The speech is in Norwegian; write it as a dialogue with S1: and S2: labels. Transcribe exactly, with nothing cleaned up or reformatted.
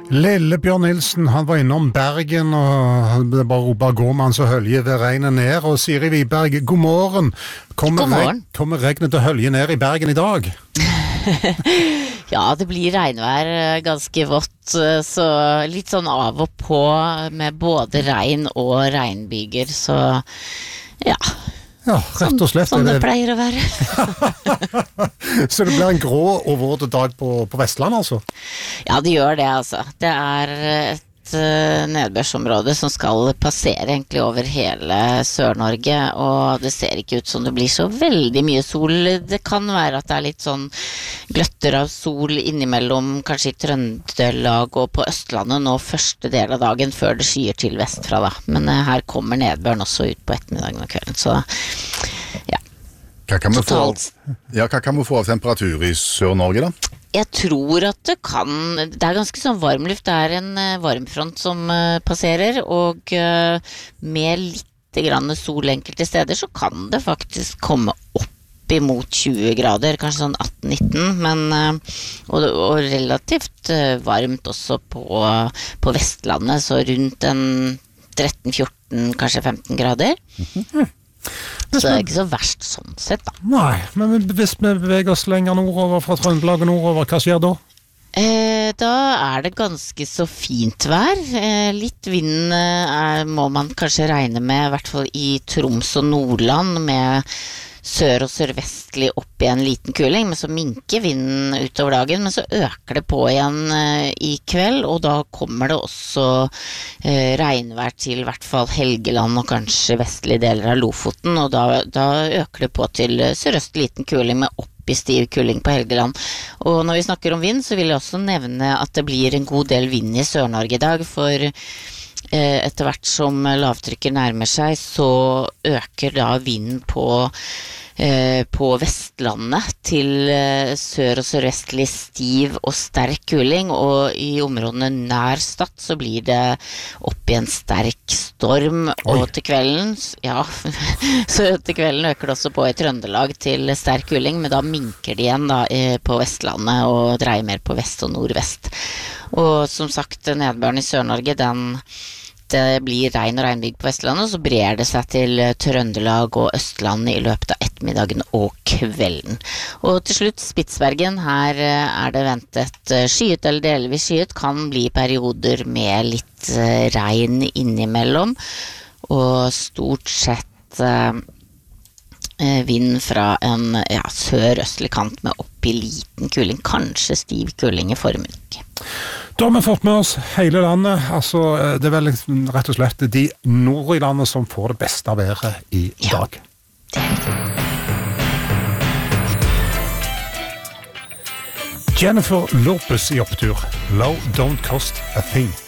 S1: Lille Bjørn Nilsen, han var innom Bergen, og det bare roper går man så hølje ved regnet ned. Og Siri Wiberg, god morgen. Kommer,
S2: god morgen.
S1: Reg kommer regnet til hølje ned i Bergen i dag?
S2: Ja, det blir regnvær ganske vått, så litt sånn av og på med både regn og regnbyger, så ja.
S1: Ja, rett og slett.
S2: Sånn, sånn det pleier å være.
S1: Så det blir en grå og våt dag på, på Vestland, altså?
S2: Ja, det gjør det, altså. Det er et uh, nedbørsområde som skal passere egentlig over hele Sør-Norge, og det ser ikke ut som det blir så veldig mye sol. Det kan være at det er litt sånn gløtter av sol innimellom, kanskje i Trøndelag og på Østlandet nå første del av dagen før det skyer til vestfra da. Men uh, her kommer nedbøren også ut på ettermiddagen og kvelden, så ja.
S3: Hva kan vi få, ja, hva kan vi få av temperatur i Sør-Norge da?
S2: Jeg tror at det kan, det er ganske sånn varmluft, det er en uh, varmfront som uh, passerer, og uh, med litt grann sol enkelte steder så kan det faktisk komme opp imot tjue grader, kanskje sånn atten nitten, men uh, og, og relativt uh, varmt også på, på Vestlandet, så rundt en tretten fjorten, kanskje femten grader. Mm-hmm. Så det er ikke så verst sånn sett da.
S1: Nei, men hvis vi beveger oss lenger nordover fra Trøndelag og nordover, hva skjer da?
S2: Eh, da er det ganske så fint vær. Eh, litt vind er, må man kanskje regne med, i hvert fall i Troms og Nordland, med sør- og sørvestlig opp i en liten kuling, men så minker vinden utover dagen, men så øker det på igjen eh, i kveld, og da kommer det også eh, regnvær til i hvert fall Helgeland og kanskje vestlige deler av Lofoten, og da, da øker det på til sørøstlig liten kuling med opp i stiv kuling på Helgeland. Og når vi snakker om vind, så vil jeg også nevne at det blir en god del vind i Sør-Norge i dag, for etter hvert som lavtrykket nærmer seg, så øker da vinden på, eh, på Vestlandet til eh, sør- og sørvestlig stiv og sterk kuling, og i områdene nær Stad så blir det opp i en sterk storm. Oi. Og til kvelden, ja, så til kvelden øker det også på i Trøndelag til sterk kuling, men da minker de igjen da, eh, på Vestlandet og dreier mer på vest og nordvest. Og som sagt, nedbøren i Sør-Norge, den det blir regn og regnbyg på Vestlandet, og så brer det seg til Trøndelag og Østlandet i løpet av ettermiddagen og kvelden. Og til slutt Spitsbergen, her er det ventet skyet eller delvis skyet, kan bli perioder med litt regn innimellom, og stort sett eh, vind fra en ja, sør-østlig kant med opp i liten kuling, kanskje stiv kuling i formiddag.
S1: Da har vi fått med oss hele landet, altså det er vel rett og slett de nord i landet som får det beste av været i
S2: ja,
S1: dag.
S2: Det er det.
S1: Jennifer Lopez i opptur. Low don't cost a thing.